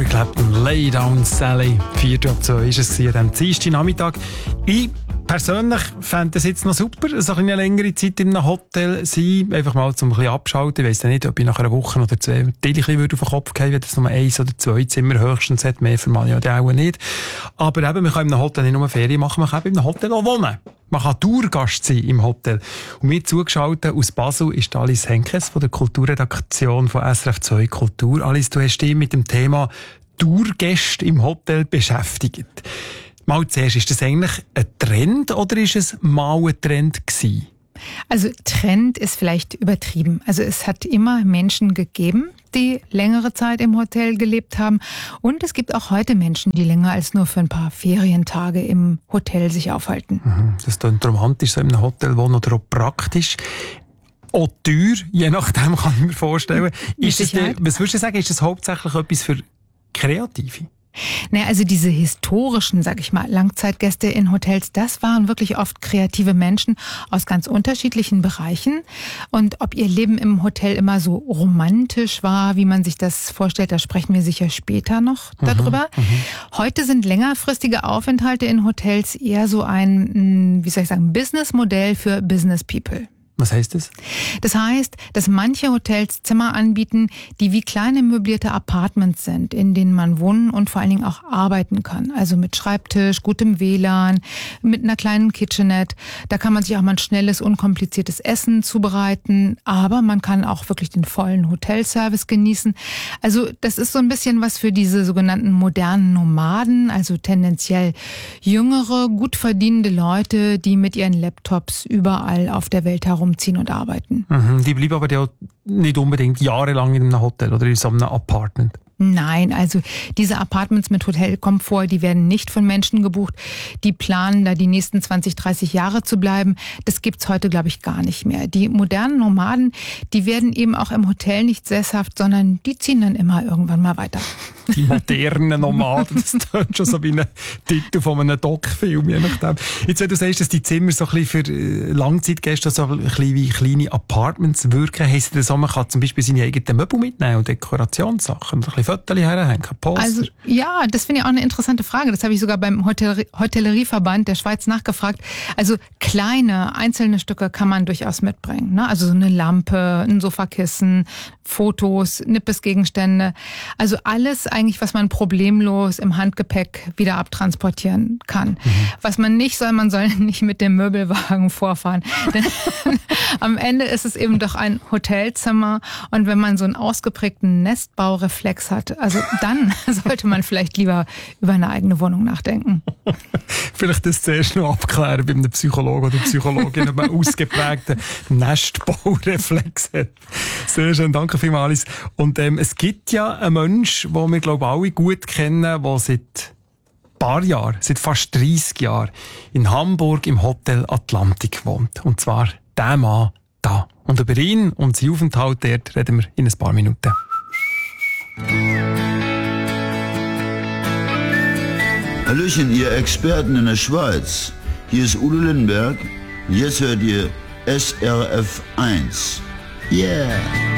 Clapton, Lay Down Sally. 4:02 war es an diesem Dienstagnachmittag. Ich persönlich fände es jetzt noch super, so eine längere Zeit in einem Hotel sein. Einfach mal zum ein bisschen abschalten. Ich weiss nicht, ob ich nach einer Woche oder zwei ein bisschen auf den Kopf gehen würde, wenn es nur 1 oder 2 Zimmer höchstens hat. Mehr für man ja auch nicht. Aber eben, man kann in einem Hotel nicht nur Ferien machen, man kann eben in einem Hotel auch wohnen. Man kann Tourgast sein im Hotel. Und mir zugeschaltet aus Basel ist Alice Henkes von der Kulturredaktion von SRF 2 Kultur. Alice, du hast dich mit dem Thema Tourgäste im Hotel beschäftigt. Mal zuerst, ist das eigentlich ein Trend oder ist es mal ein Trend gewesen? Also Trend ist vielleicht übertrieben. Also es hat immer Menschen gegeben, die längere Zeit im Hotel gelebt haben. Und es gibt auch heute Menschen, die länger als nur für ein paar Ferientage im Hotel sich aufhalten. Das klingt romantisch, so in einem Hotel wohnen, oder auch praktisch. Auch teuer, je nachdem kann ich mir vorstellen. Was würdest du sagen, ist das hauptsächlich etwas für Kreative? Naja, also diese historischen, sag ich mal, Langzeitgäste in Hotels, das waren wirklich oft kreative Menschen aus ganz unterschiedlichen Bereichen. Und ob ihr Leben im Hotel immer so romantisch war, wie man sich das vorstellt, da sprechen wir sicher später noch darüber. Heute sind längerfristige Aufenthalte in Hotels eher so ein, wie soll ich sagen, Businessmodell für Business People. Was heißt das? Das heißt, dass manche Hotels Zimmer anbieten, die wie kleine möblierte Apartments sind, in denen man wohnen und vor allen Dingen auch arbeiten kann. Also mit Schreibtisch, gutem WLAN, mit einer kleinen Kitchenette. Da kann man sich auch mal ein schnelles, unkompliziertes Essen zubereiten. Aber man kann auch wirklich den vollen Hotelservice genießen. Also das ist so ein bisschen was für diese sogenannten modernen Nomaden, also tendenziell jüngere, gut verdienende Leute, die mit ihren Laptops überall auf der Welt herumziehen und arbeiten. Die bleiben aber ja nicht unbedingt jahrelang in einem Hotel oder in so einem Apartment. Nein, also diese Apartments mit Hotelkomfort, die werden nicht von Menschen gebucht, die planen, da die nächsten 20, 30 Jahre zu bleiben. Das gibt's heute, glaube ich, gar nicht mehr. Die modernen Nomaden, die werden eben auch im Hotel nicht sesshaft, sondern die ziehen dann immer irgendwann mal weiter. Die modernen Nomaden, das klingt schon so wie ein Titel von einem Doc-Film, je nachdem. Jetzt, wenn du sagst, dass die Zimmer so ein bisschen für Langzeitgäste so ein bisschen wie kleine Apartments wirken, heisst das auch, man kann zum Beispiel seine eigenen Möbel mitnehmen und Dekorationssachen und ein bisschen Fotos herhängen, Poster? Also, ja, das finde ich auch eine interessante Frage. Das habe ich sogar beim Hotellerieverband der Schweiz nachgefragt. Also kleine, einzelne Stücke kann man durchaus mitbringen, ne? Also so eine Lampe, ein Sofakissen, Fotos, Nippesgegenstände. Also alles eigentlich, was man problemlos im Handgepäck wieder abtransportieren kann. Was man soll nicht mit dem Möbelwagen vorfahren. Denn am Ende ist es eben doch ein Hotelzimmer. Und wenn man so einen ausgeprägten Nestbaureflex hat, also dann sollte man vielleicht lieber über eine eigene Wohnung nachdenken. Vielleicht das zuerst noch abklären bei einem Psychologen oder Psychologin, ob man einen ausgeprägten Nestbaureflex hat. Sehr schön, danke vielmals. Und es gibt ja einen Menschen, den wir, glaube ich, alle gut kennen, der seit paar Jahren, seit fast 30 Jahren in Hamburg im Hotel Atlantik wohnt. Und zwar der Mann da. Und über ihn und seinen Aufenthalt dort reden wir in ein paar Minuten. Hallöchen, ihr Experten in der Schweiz. Hier ist Udo Lindenberg. Jetzt hört ihr SRF 1. Yeah!